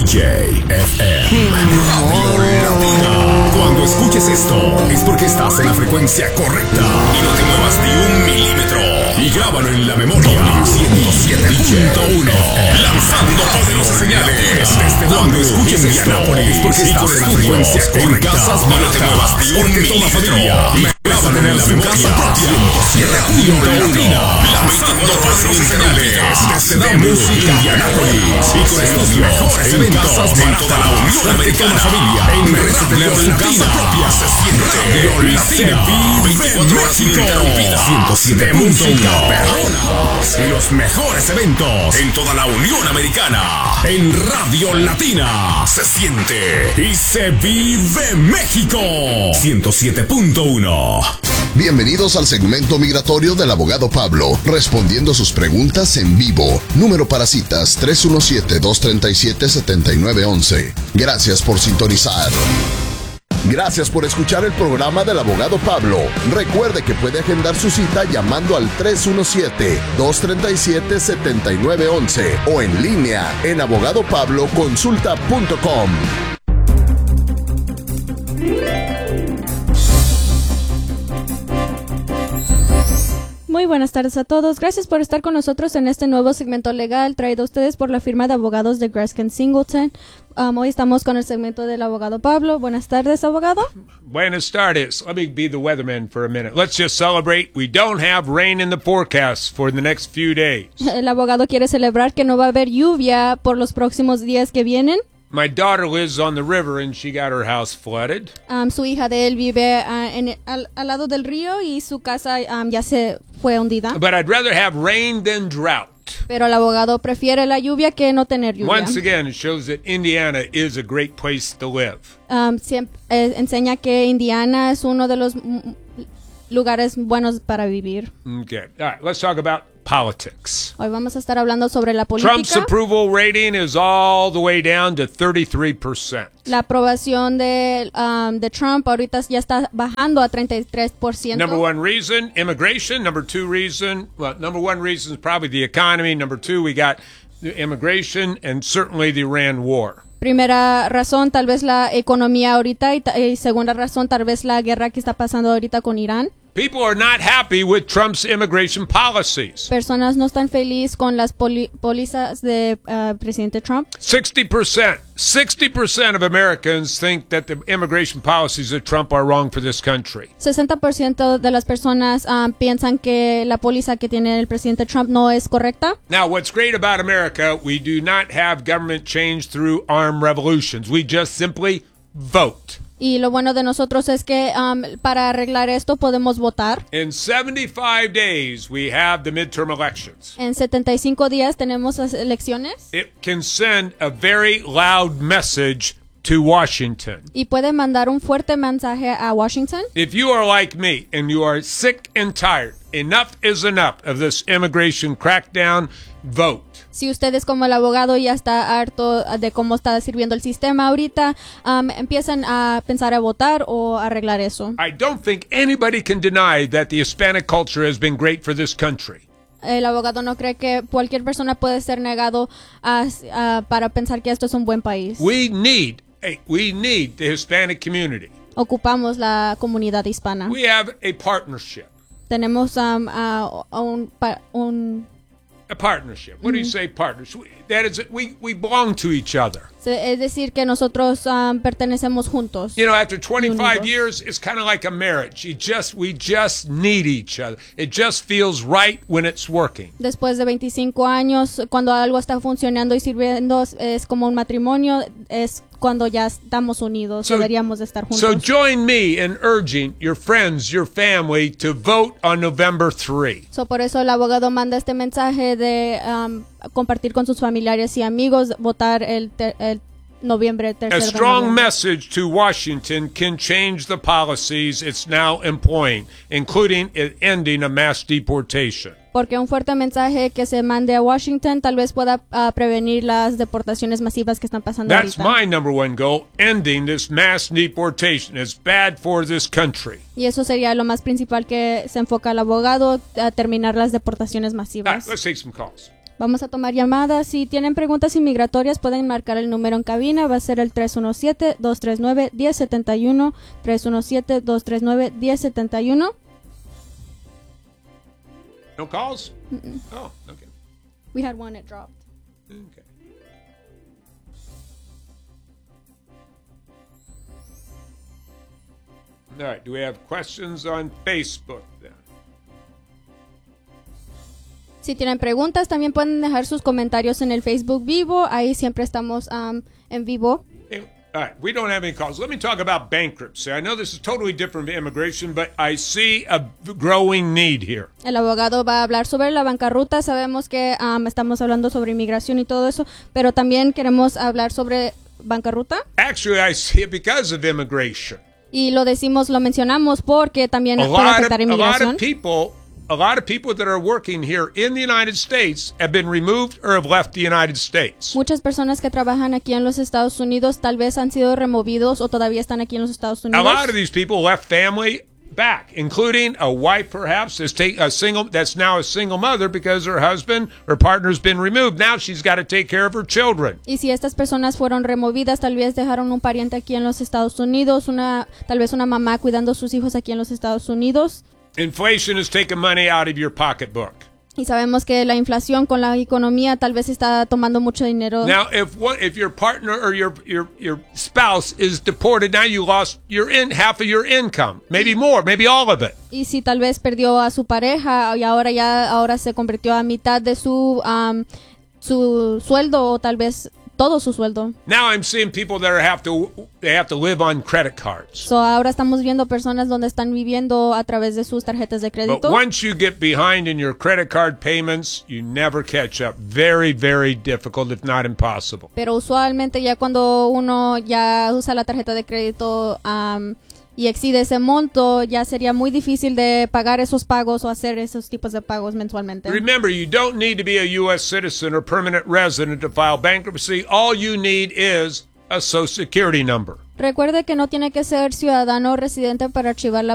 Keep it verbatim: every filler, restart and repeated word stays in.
J F M. Radio Latina. Cuando escuches esto, es porque estás en la frecuencia correcta. Y no te muevas ni un milímetro. Y grábalo en la memoria. ciento siete punto uno. Lanzando poderosas señales. Desde cuando escuches Indianápolis, porque estás en la frecuencia correcta. En casas baratas, porque toda familia. Grábalo en la memoria. ciento siete punto uno. Lanzando poderosas señales. Desde música Indianápolis. Y con estos mejores eventos en toda la Unión Americana. Familia, en vez de tener su casa propia, se siente Latina. veinticuatro horas ininterrumpidas. ciento siete punto uno. Y los mejores eventos en toda la Unión Americana. En Radio Latina se siente y se vive México. ciento siete punto uno. Bienvenidos al segmento migratorio del abogado Pablo, respondiendo sus preguntas en vivo. Número para citas tres uno siete, dos tres siete, siete nueve uno uno. Gracias por sintonizar. Gracias por escuchar el programa del abogado Pablo. Recuerde que puede agendar su cita llamando al tres uno siete, dos tres siete, siete nueve uno uno o en línea en abogado pablo consulta punto com. Muy buenas tardes a todos. Gracias por estar con nosotros en este nuevo segmento legal traído a ustedes por la firma de abogados de Graskin Singleton. Um, hoy estamos con el segmento del abogado Pablo. Buenas tardes, abogado. Buenas tardes. Let me be the weatherman for a minute. Let's just celebrate. We don't have rain in the forecast for the next few days. El abogado quiere celebrar que no va a haber lluvia por los próximos días que vienen. My daughter lives on the river and she got her house flooded. Um, su hija de él vive uh, en, al, al lado del río y su casa um, ya se fue hundida. But I'd rather have rain than drought. Pero el abogado prefiere la lluvia que no tener lluvia. Once again, it shows that Indiana is a great place to live. Um, siempre, eh, enseña que Indiana es uno de los m- lugares buenos para vivir. Okay. All right, let's talk about politics. Hoy vamos a estar hablando sobre la política. Trump's approval rating is all the way down to thirty-three percent. La aprobación de, um, de Trump ahorita ya está bajando a treinta y tres por ciento. Number one reason, immigration. Number two reason, well, number one reason is probably the economy. Number two, we got the immigration and certainly the Iran war. Primera razón, tal vez la economía ahorita y, y segunda razón, tal vez la guerra que está pasando ahorita con Irán. People are not happy with Trump's immigration policies. Personas no están felices con las poli- pólizas de uh, presidente Trump. sixty percent, sixty percent of Americans think that the immigration policies of Trump are wrong for this country. sesenta por ciento de las personas um, piensan que la póliza que tiene el presidente Trump no es correcta. Now, what's great about America, we do not have government change through armed revolutions. We just simply vote. Y lo bueno de nosotros es que um, para arreglar esto podemos votar. In seventy-five days, we have the midterm elections. En setenta y cinco días tenemos las elecciones. It can send a very loud message to Washington. Y puede mandar un fuerte mensaje a Washington. If you are like me and you are sick and tired, enough is enough of this immigration crackdown, vote. Si ustedes como el abogado ya está harto de cómo está sirviendo el sistema ahorita, um, empiezan a pensar a votar o arreglar eso. I don't think anybody can deny that the Hispanic culture has been great for this country. El abogado no cree que cualquier persona puede ser negado a, a, para pensar que esto es un buen país. We need, hey, we need the Hispanic community. Ocupamos la comunidad hispana. We have a partnership. Tenemos um, a, a un, pa, un A partnership. What mm-hmm. do you say, partners? That is, we, we belong to each other. Es decir, que nosotros um, pertenecemos juntos. You know, after twenty-five years, it's kind of like a marriage. You just, we just need each other. It just feels right when it's working. Después de veinticinco años, cuando algo está funcionando y sirviendo, es como un matrimonio, es cuando ya estamos unidos, so, deberíamos de estar juntos. So join me in urging your friends, your family to vote on November third. So por eso el abogado manda este mensaje de um, compartir con sus familiares y amigos, votar el, ter- el noviembre tercero. A strong message to Washington can change the policies it's now employing, including ending a mass deportation. Porque un fuerte mensaje que se mande a Washington tal vez pueda uh, prevenir las deportaciones masivas que están pasando That's ahorita. my number one goal, ending this mass deportation. It's bad for this country. Y eso sería lo más principal que se enfoca el abogado, a terminar las deportaciones masivas. Right, let's take some calls. Vamos a tomar llamadas. Si tienen preguntas inmigratorias, pueden marcar el número en cabina. Va a ser el tres uno siete, dos tres nueve, uno cero siete uno. tres uno siete, dos tres nueve, uno cero siete uno. No calls? Mm-mm. Oh, okay. We had one, it dropped. Okay. All right. Do we have questions on Facebook then? Si tienen preguntas, también pueden dejar sus comentarios en el Facebook Vivo. Ahí siempre estamos um, en vivo. Hey, all right. We don't have any calls. Let me talk about bankruptcy. I know this is totally different from immigration, but I see a growing need here. El abogado va a hablar sobre la bancarrota. Sabemos que um, estamos hablando sobre inmigración y todo eso, pero también queremos hablar sobre bancarrota. Actually, I see it because of immigration. Y lo decimos, lo mencionamos porque también A puede lot of, afectar a lot inmigración. of people, a lot of people that are working here in the United States have been removed or have left the United States. Muchas personas que trabajan aquí en los Estados Unidos tal vez han sido removidos o todavía están aquí en los Estados A Unidos. lot of these people left family back, including a wife perhaps that's take a single that's now a single mother because her husband or partner's been removed. Now she's got to take care of her children. Y si estas personas fueron removidas, tal vez dejaron un pariente aquí en los Estados Unidos, una tal vez una mamá cuidando a sus hijos aquí en los Estados Unidos. Inflation has taken money out of your pocketbook. Y sabemos que la inflación con la economía tal vez está tomando mucho dinero. Now, if one, if your partner or your your your spouse is deported, now you lost your in half of your income, maybe more, maybe all of it. Y si tal vez perdió a su pareja y ahora ya ahora se convirtió a mitad de su um, su sueldo o tal vez todo su sueldo. Now I'm seeing people that are have to they have to live on credit cards. So ahora estamos viendo personas donde están viviendo a través de sus tarjetas de But crédito. once you get behind in your credit card payments, you never catch up. Very, very difficult, if not impossible. Pero usualmente ya cuando uno ya usa la tarjeta de crédito um, y excede ese monto, ya sería muy difícil de pagar esos pagos o hacer esos tipos de pagos mensualmente. Remember, you don't need to be a U S citizen or permanent resident to file bankruptcy. All you need is a Social Security number. Recuerde que no tiene que ser ciudadano o residente para archivar la